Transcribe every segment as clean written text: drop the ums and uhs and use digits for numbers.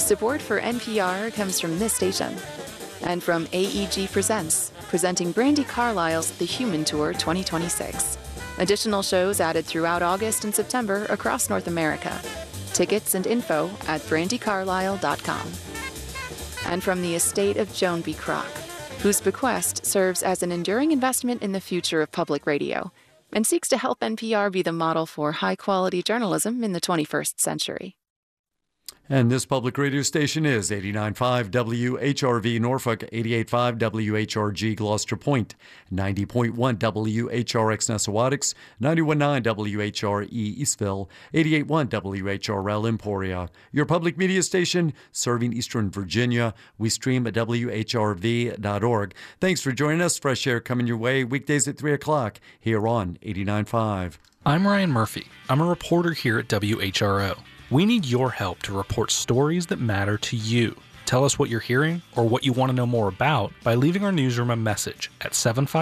Support for NPR comes from this station and from AEG Presents, presenting Brandi Carlile's The Human Tour 2026. Additional shows added throughout August and September across North America. Tickets and info at brandicarlisle.com. And from the estate of Joan B. Kroc, whose bequest serves as an enduring investment in the future of public radio and seeks to help NPR be the model for high-quality journalism in the 21st century. And this public radio station is 89.5 WHRV Norfolk, 88.5 WHRG Gloucester Point, 90.1 WHRX Nessawadox, 91.9 WHRE Eastville, 88.1 WHRL Emporia. Your public media station serving Eastern Virginia. We stream at WHRV.org. Thanks for joining us. Fresh Air coming your way weekdays at 3 o'clock here on 89.5. I'm Ryan Murphy. I'm a reporter here at WHRO. We need your help to report stories that matter to you. Tell us what you're hearing or what you want to know more about by leaving our newsroom a message at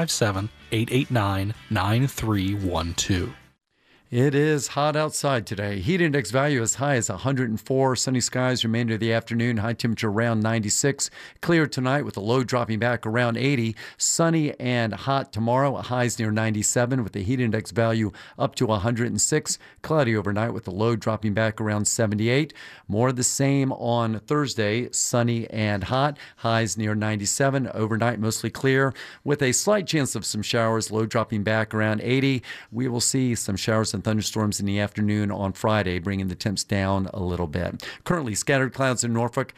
757-889-9312. It is hot outside today. Heat index value as high as 104. Sunny skies remainder of the afternoon. High temperature around 96. Clear tonight with the low dropping back around 80. Sunny and hot tomorrow. Highs near 97 with the heat index value up to 106. Cloudy overnight with the low dropping back around 78. More of the same on Thursday. Sunny and hot. Highs near 97. Overnight mostly clear with a slight chance of some showers. Low dropping back around 80. We will see some showers and thunderstorms in the afternoon on Friday, bringing the temps down a little bit. Currently, scattered clouds in Norfolk,